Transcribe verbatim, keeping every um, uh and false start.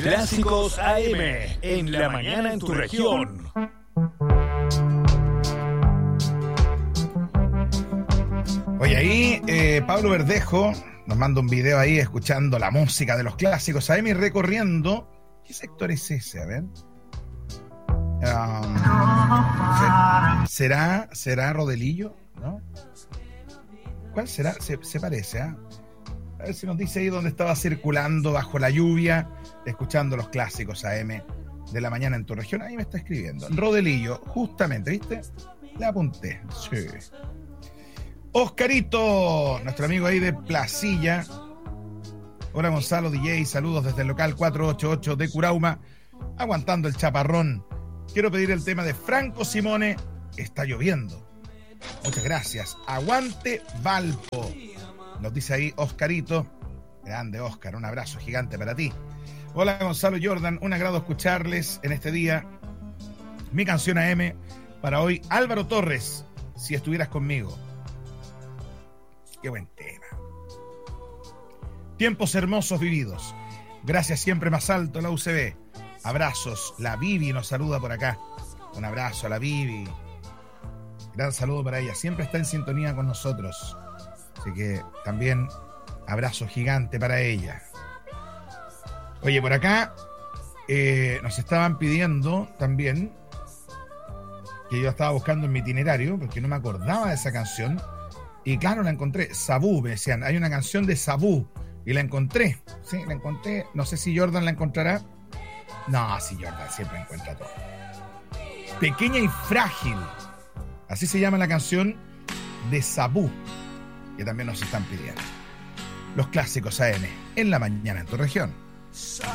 Clásicos A M, en la mañana en tu región. Oye, ahí eh, Pablo Verdejo nos manda un video ahí escuchando la música de los Clásicos A M y recorriendo. ¿Qué sector es ese? A ver. Um, ¿Será será Rodelillo? ¿No? ¿Cuál será? Se, se parece, ¿eh? A ver si nos dice ahí dónde estaba circulando bajo la lluvia, escuchando los Clásicos A M de la mañana en tu región. Ahí me está escribiendo. Rodelillo, justamente, ¿viste? Le apunté. Sí. Oscarito, nuestro amigo ahí de Placilla. Hola Gonzalo, D J, saludos desde el local cuatrocientos ochenta y ocho de Curauma, aguantando el chaparrón. Quiero pedir el tema de Franco Simone, Está lloviendo. Muchas gracias. Aguante Valpo. Nos dice ahí Oscarito. Grande Oscar, un abrazo gigante para ti. Hola Gonzalo Jordan, un agrado escucharles en este día. Mi canción A M para hoy, Álvaro Torres, Si estuvieras conmigo. Qué buen tema. Tiempos hermosos vividos. Gracias siempre más alto, la U C B. Abrazos. La Vivi nos saluda por acá. Un abrazo a la Vivi. Gran saludo para ella. Siempre está en sintonía con nosotros. Así que también abrazo gigante para ella. Oye, por acá eh, nos estaban pidiendo también, que yo estaba buscando en mi itinerario, porque no me acordaba de esa canción. Y claro, la encontré. Sabú, me decían. Hay una canción de Sabú. Y la encontré. Sí, la encontré. No sé si Jordan la encontrará. No, sí, Jordan siempre encuentra todo. Pequeña y frágil. Así se llama la canción de Sabú, que también nos están pidiendo. Los Clásicos A M, en la mañana en tu región.